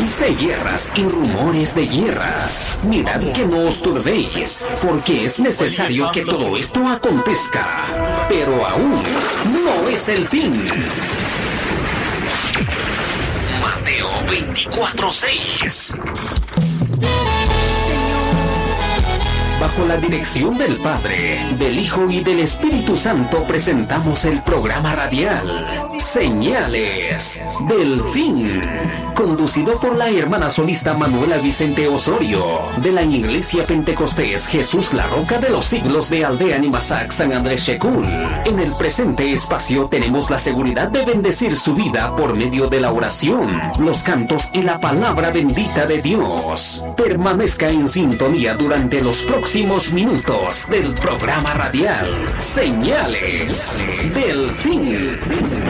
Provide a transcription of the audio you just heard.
Oiréis de guerras y rumores de guerras. Mirad que no os turbéis, porque es necesario que todo esto acontezca. Pero aún no es el fin. Mateo 24:6. Bajo la dirección del Padre, del Hijo y del Espíritu Santo presentamos el programa radial Señales del Fin, conducido por la hermana solista Manuela Vicente Osorio, de la Iglesia Pentecostés Jesús la Roca de los Siglos de Aldea Nimasac, San Andrés Checul. En el presente espacio tenemos la seguridad de bendecir su vida por medio de la oración, los cantos y la palabra bendita de Dios. Permanezca en sintonía durante los próximos minutos del programa radial Señales del Fin.